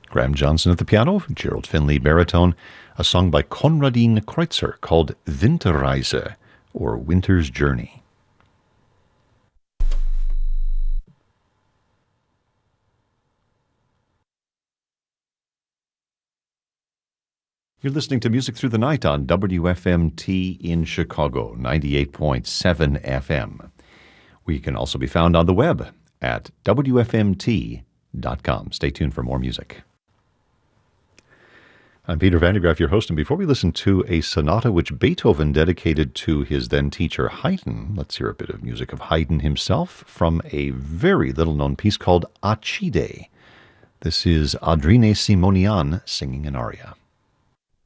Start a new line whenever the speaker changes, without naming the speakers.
Graham Johnson at the piano, Gerald Finley baritone, a song by Konradin Kreutzer called Winterreise, or Winter's Journey. You're listening to Music Through the Night on WFMT in Chicago, 98.7 FM. We can also be found on the web at WFMT.com. Stay tuned for more music. I'm Peter Van de Graaff, your host, and before we listen to a sonata which Beethoven dedicated to his then-teacher Haydn, let's hear a bit of music of Haydn himself from a very little-known piece called Acide. This is Adrine Simonian singing an aria.